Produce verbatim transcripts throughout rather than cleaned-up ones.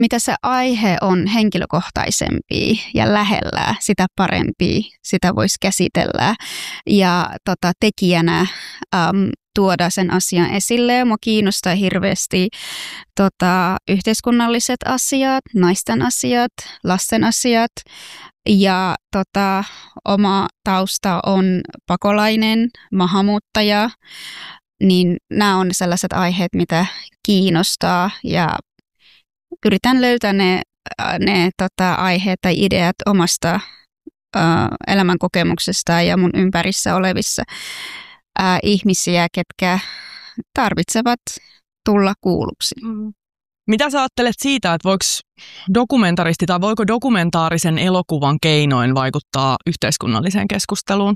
mitä se aihe on henkilökohtaisempi ja lähellä, sitä parempi sitä voisi käsitellä ja tota, tekijänä äm, tuoda sen asian esille. Mua kiinnostaa hirveästi tota, yhteiskunnalliset asiat, naisten asiat, lasten asiat ja tota, oma tausta on pakolainen, maahanmuuttaja, niin nämä on sellaiset aiheet, mitä kiinnostaa ja yritän löytää ne, ne tota, aiheet tai ideat omasta uh, elämänkokemuksesta ja mun ympärissä olevissa uh, ihmisiä, ketkä tarvitsevat tulla kuulluksi. Mm. Mitä sä ajattelet siitä, että voiko dokumentaristi tai voiko dokumentaarisen elokuvan keinoin vaikuttaa yhteiskunnalliseen keskusteluun?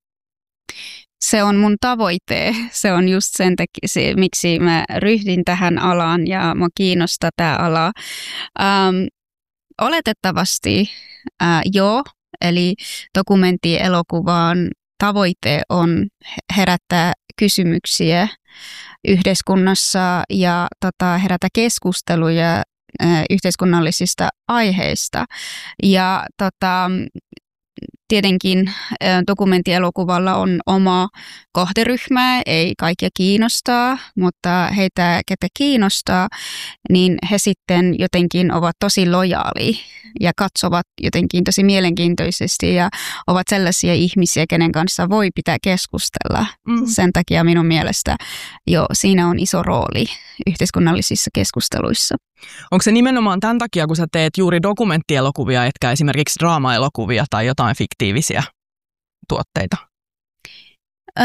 Se on mun tavoite. Se on just sen takia, miksi mä ryhdyin tähän alaan ja mua kiinnostaa tämä ala. Ähm, oletettavasti äh, joo, eli dokumenttielokuvan tavoite on herättää kysymyksiä yhteiskunnassa ja tota, herätä keskusteluja äh, yhteiskunnallisista aiheista. Ja tota, tietenkin dokumenttielokuvalla on oma kohderyhmä, ei kaikkia kiinnostaa, mutta heitä, ketä kiinnostaa, niin he sitten jotenkin ovat tosi lojaali ja katsovat jotenkin tosi mielenkiintoisesti ja ovat sellaisia ihmisiä, kenen kanssa voi pitää keskustella. Mm. Sen takia minun mielestä jo siinä on iso rooli yhteiskunnallisissa keskusteluissa. Onko se nimenomaan tämän takia, kun sä teet juuri dokumenttielokuvia, etkä esimerkiksi draamaelokuvia tai jotain fiktiivisiä tuotteita? Öö,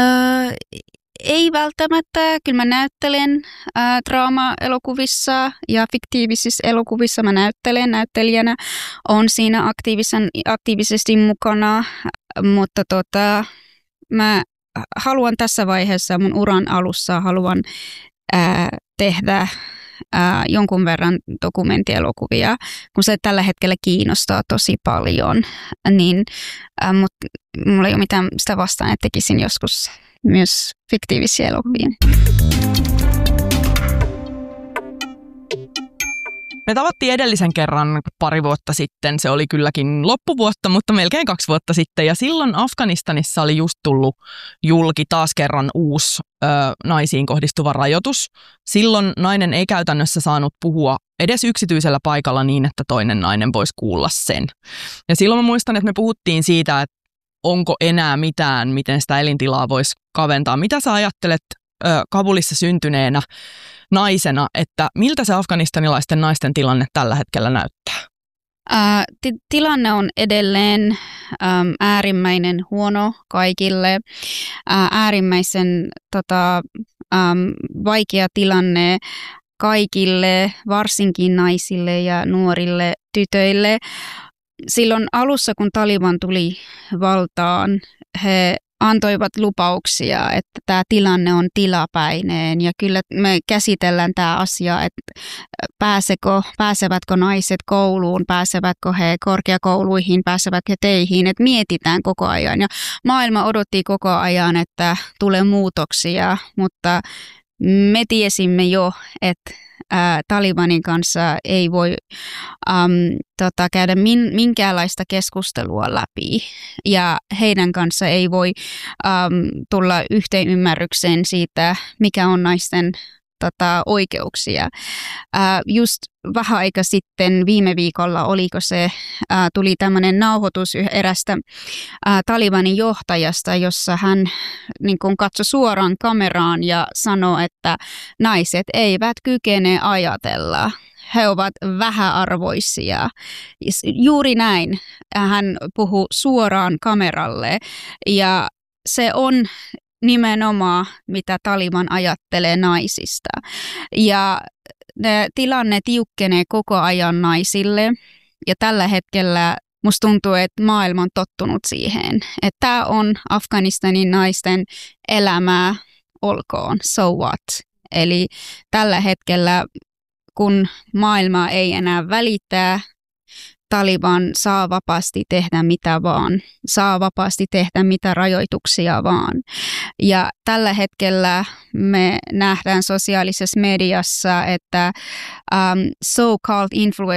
ei välttämättä. Kyllä mä näyttelen ää, draama-elokuvissa ja fiktiivisissä elokuvissa mä näyttelen näyttelijänä. On siinä aktiivisen, aktiivisesti mukana, mutta tota, mä haluan tässä vaiheessa mun uran alussa haluan ää, tehdä Ää, jonkun verran dokumenttielokuvia, kun se tällä hetkellä kiinnostaa tosi paljon, niin ää, mut, mulla ei ole mitään sitä vastaan, että tekisin joskus myös fiktiivisiä elokuvia. Me tavattiin edellisen kerran pari vuotta sitten, se oli kylläkin loppuvuotta, mutta melkein kaksi vuotta sitten. Ja silloin Afganistanissa oli just tullut julki taas kerran uusi ö, naisiin kohdistuva rajoitus. Silloin nainen ei käytännössä saanut puhua edes yksityisellä paikalla niin, että toinen nainen voisi kuulla sen. Ja silloin mä muistan, että me puhuttiin siitä, että onko enää mitään, miten sitä elintilaa voisi kaventaa. Mitä sä ajattelet ö, Kabulissa syntyneenä naisena, että miltä se afganistanilaisten naisten tilanne tällä hetkellä näyttää? Ää, t- tilanne on edelleen äm, äärimmäinen huono kaikille. Ää, äärimmäisen tota, äm, vaikea tilanne kaikille, varsinkin naisille ja nuorille tytöille. Silloin alussa, kun Taliban tuli valtaan, he antoivat lupauksia, että tämä tilanne on tilapäinen ja kyllä me käsitellään tämä asia, että pääsekö, pääsevätkö naiset kouluun, pääsevätkö he korkeakouluihin, pääsevätkö he teihin, että mietitään koko ajan ja maailma odotti koko ajan, että tulee muutoksia, mutta me tiesimme jo, että ää, Talibanin kanssa ei voi äm, tota, käydä min, minkäänlaista keskustelua läpi ja heidän kanssa ei voi äm, tulla yhteenymmärrykseen siitä, mikä on naisten tota, oikeuksia. Ää, just vähän aika sitten viime viikolla oliko se, ää, tuli tämmöinen nauhoitus erästä ää, Talibanin johtajasta, jossa hän niin kun katsoi suoraan kameraan ja sanoi, että naiset eivät kykene ajatella. He ovat vähäarvoisia. Juuri näin. Hän puhui suoraan kameralle ja se on nimenomaan, mitä Taliban ajattelee naisista. Ja tilanne tiukkenee koko ajan naisille ja tällä hetkellä musta tuntuu, että maailma on tottunut siihen, että tämä on Afganistanin naisten elämää, olkoon, so what. Eli tällä hetkellä, kun maailma ei enää välittää Taliban saa vapaasti tehdä mitä vaan, saa vapaasti tehdä mitä rajoituksia vaan. Ja tällä hetkellä me nähdään sosiaalisessa mediassa, että um, so-called influencers